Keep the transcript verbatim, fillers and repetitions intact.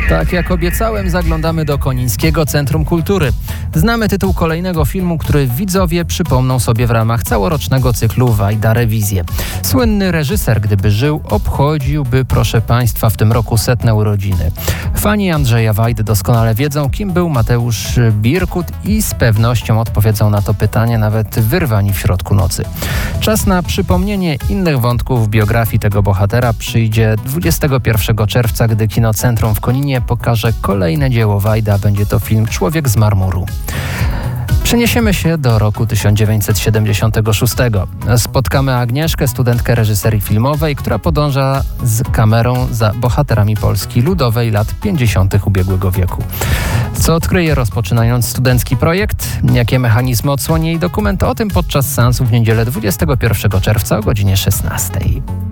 Tak jak obiecałem, zaglądamy do Konińskiego Centrum Kultury. Znamy tytuł kolejnego filmu, który widzowie przypomną sobie w ramach całorocznego cyklu Wajda Rewizje. Słynny reżyser, gdyby żył, obchodziłby, proszę Państwa, w tym roku setne urodziny. Fani Andrzeja Wajdy doskonale wiedzą, kim był Mateusz Birkut i z pewnością odpowiedzą na to pytanie nawet wyrwani w środku nocy. Czas na przypomnienie innych wątków biografii tego bohatera przyjdzie dwudziestego pierwszego czerwca, gdy Kinocentrum w Koninie pokaże kolejne dzieło Wajda. Będzie to film Człowiek z marmuru. Przeniesiemy się do roku tysiąc dziewięćset siedemdziesiątego szóstego. Spotkamy Agnieszkę, studentkę reżyserii filmowej, która podąża z kamerą za bohaterami Polski Ludowej lat pięćdziesiątych ubiegłego wieku. Co odkryje, rozpoczynając studencki projekt? Jakie mechanizmy odsłoni jej dokument? O tym podczas seansu w niedzielę dwudziestego pierwszego czerwca o godzinie szesnastej.